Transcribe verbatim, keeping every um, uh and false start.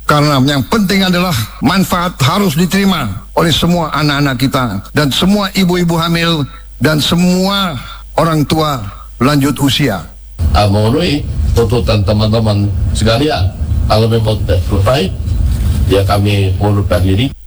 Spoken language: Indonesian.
Karena yang penting adalah manfaat harus diterima oleh semua anak-anak kita dan semua ibu-ibu hamil dan semua orang tua lanjut usia. Memenuhi tuntutan teman-teman sekalian, kalau memang tidak terbaik, ya kami mundurkan diri.